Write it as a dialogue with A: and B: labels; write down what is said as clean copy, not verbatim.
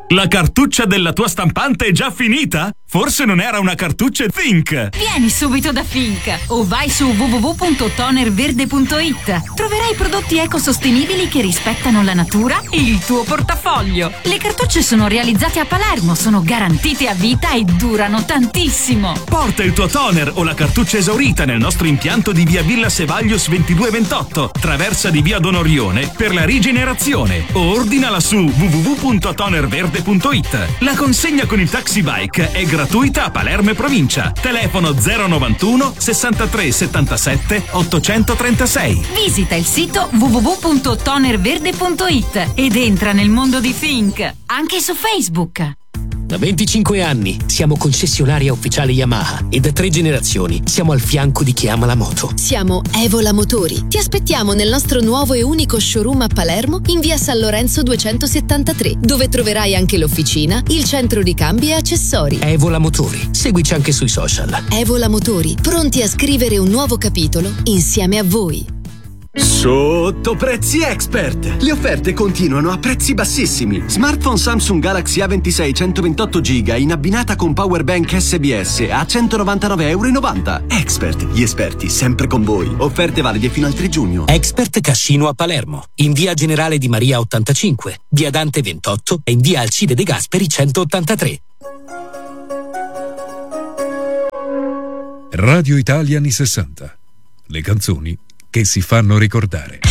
A: La cartuccia della tua stampante è già finita? Forse non era una cartuccia Think!
B: Vieni subito da Think o vai su www.tonerverde.it. Troverai prodotti ecosostenibili che rispettano la natura e il tuo portafoglio. Le cartucce sono realizzate a Palermo, sono garantite a vita e durano tantissimo.
A: Porta il tuo toner o la cartuccia esaurita nel nostro impianto di via Villa Sevaglius 2228, traversa di via Donorione per la rigenerazione, o ordinala su www.tonerverde.it. La consegna con il taxi bike è gratuita a Palermo e provincia. Telefono 091 63 77 836.
B: Visita il sito www.tonerverde.it ed entra nel mondo di Think anche su Facebook.
C: Da 25 anni siamo concessionaria ufficiale Yamaha e da 3 generazioni siamo al fianco di chi ama la moto.
D: Siamo Evola Motori. Ti aspettiamo nel nostro nuovo e unico showroom a Palermo in via San Lorenzo 273, dove troverai anche l'officina, il centro ricambi e accessori.
C: Evola Motori. Seguici anche sui social.
D: Evola Motori, pronti a scrivere un nuovo capitolo insieme a voi.
E: Sotto prezzi expert. Le offerte continuano a prezzi bassissimi. Smartphone Samsung Galaxy A26 128 GB in abbinata con powerbank SBS a €199,90. Expert, gli esperti sempre con voi. Offerte valide fino al 3 giugno.
C: Expert Cascino a Palermo, in via Generale Di Maria 85, via Dante 28 e in via Alcide De Gasperi 183.
F: Radio Italia anni 60. Le canzoni che si fanno ricordare.